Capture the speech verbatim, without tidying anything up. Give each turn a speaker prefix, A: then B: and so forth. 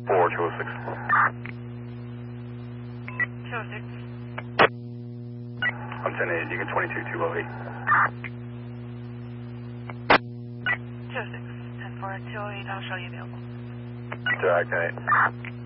A: four two oh six.
B: two oh six.
A: I'm ten eight, you get twenty-two two oh eight.
B: two oh six. ten four two oh eight, I'll show you available.
A: Direct eight.